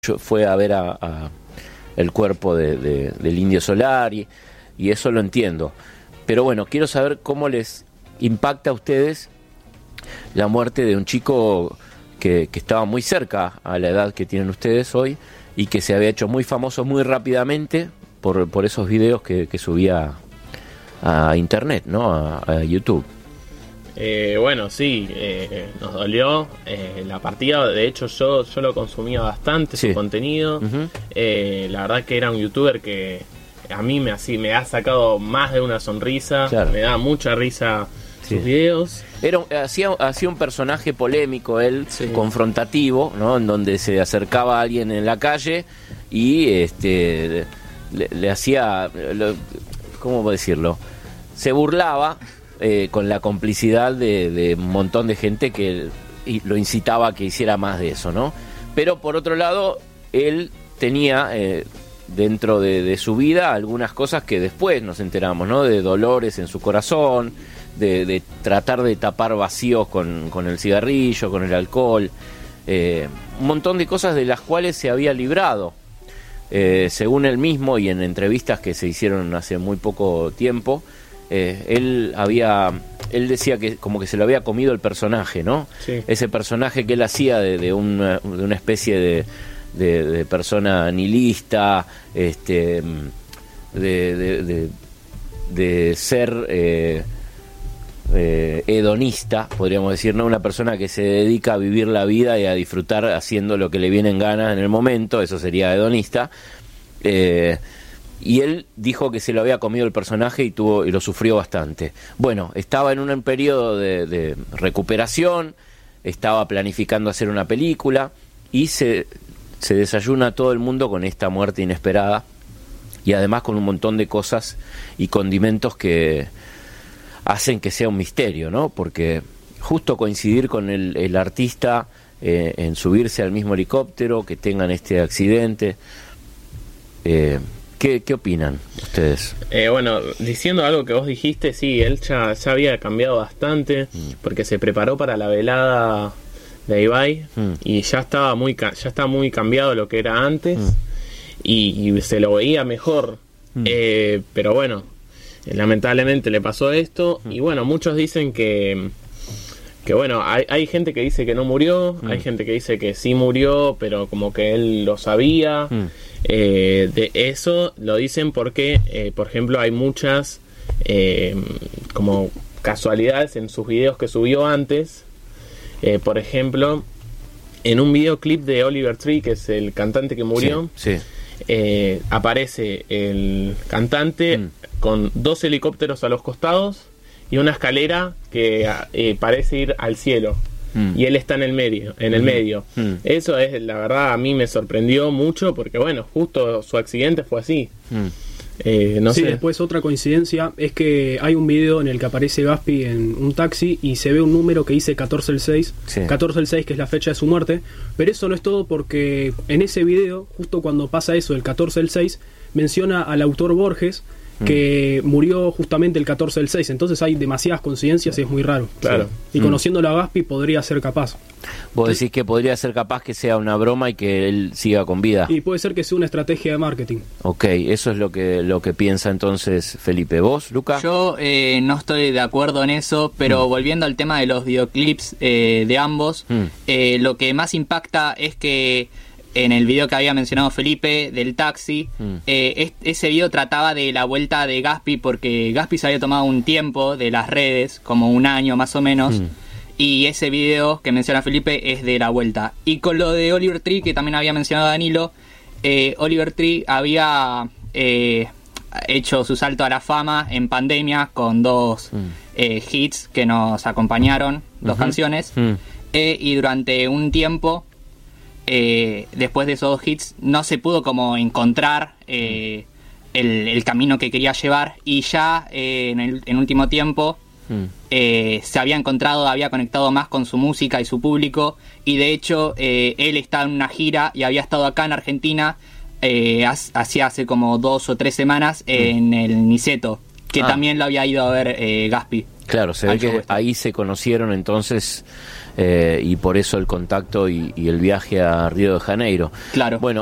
fue a ver el cuerpo del Indio Solari, y eso lo entiendo. Pero bueno, quiero saber cómo les impacta a ustedes la muerte de un chico que estaba muy cerca a la edad que tienen ustedes hoy y que se había hecho muy famoso muy rápidamente por esos videos que subía a internet, ¿no? A YouTube. Bueno, sí, nos dolió la partida. De hecho, yo lo consumía bastante, sí, su contenido. Uh-huh. La verdad que era un youtuber que a mí me ha sacado más de una sonrisa. Claro. Me da mucha risa, sí, sus videos. Hacía un personaje polémico, él, sí, confrontativo, ¿no? En donde se acercaba a alguien en la calle y le hacía, ¿cómo decirlo? Se burlaba con la complicidad de un montón de gente que lo incitaba a que hiciera más de eso, ¿no? Pero por otro lado, él tenía dentro de su vida algunas cosas que después nos enteramos, ¿no? De dolores en su corazón, de tratar de tapar vacíos con el cigarrillo, con el alcohol, un montón de cosas de las cuales se había librado. Según él mismo y en entrevistas que se hicieron hace muy poco tiempo, él decía que como que se lo había comido el personaje, ¿no? Sí. Ese personaje que él hacía de una especie de persona nihilista, de ser hedonista, podríamos decir, ¿no? Una persona que se dedica a vivir la vida y a disfrutar haciendo lo que le viene en gana en el momento, eso sería hedonista. Y él dijo que se lo había comido el personaje y lo sufrió bastante. Bueno, estaba en un periodo de recuperación, estaba planificando hacer una película y se desayuna todo el mundo con esta muerte inesperada y además con un montón de cosas y condimentos que hacen que sea un misterio, ¿no? Porque justo coincidir con el artista en subirse al mismo helicóptero, que tengan este accidente... ¿Qué opinan ustedes? Bueno, diciendo algo que vos dijiste, sí, él ya había cambiado bastante, porque se preparó para la velada de Ibai, y ya estaba muy cambiado lo que era antes, y se lo veía mejor, pero bueno, lamentablemente le pasó esto, y bueno, muchos dicen que bueno, hay gente que dice que no murió, hay gente que dice que sí murió, pero como que él lo sabía. De eso lo dicen porque, por ejemplo, hay muchas como casualidades en sus videos que subió antes. Por ejemplo, en un videoclip de Oliver Tree, que es el cantante que murió, sí, sí, aparece el cantante con 2 helicópteros a los costados y una escalera que parece ir al cielo. Y él está en el medio. Eso es, la verdad, a mí me sorprendió mucho porque, bueno, justo su accidente fue así. No sé. Después otra coincidencia es que hay un video en el que aparece Gaspi en un taxi y se ve un número que dice 14/6, sí, 14/6, que es la fecha de su muerte, pero eso no es todo, porque en ese video, justo cuando pasa eso, el 14/6, menciona al autor Borges, que murió justamente el 14/6, entonces hay demasiadas coincidencias y es muy raro. Claro. Sí. Y conociéndolo a Gaspi podría ser capaz. Vos decís que podría ser capaz que sea una broma y que él siga con vida. Y puede ser que sea una estrategia de marketing. Ok, eso es lo que piensa entonces Felipe. ¿Vos, Luca? Yo no estoy de acuerdo en eso, pero volviendo al tema de los videoclips de ambos, lo que más impacta es que en el video que había mencionado Felipe del taxi, ese video trataba de la vuelta de Gaspi, porque Gaspi se había tomado un tiempo de las redes, como un año más o menos, y ese video que menciona Felipe es de la vuelta. Y con lo de Oliver Tree, que también había mencionado Danilo, Oliver Tree había hecho su salto a la fama en pandemia con 2 hits que nos acompañaron, 2 canciones, y durante un tiempo, después de esos 2 hits, no se pudo como encontrar el camino que quería llevar, y ya en último tiempo se había conectado más con su música y su público, y de hecho él está en una gira y había estado acá en Argentina hace como 2 o 3 semanas en el Niceto, que también lo había ido a ver Gaspi. Claro, se ve que ahí se conocieron entonces y por eso el contacto y el viaje a Río de Janeiro. Claro. Bueno,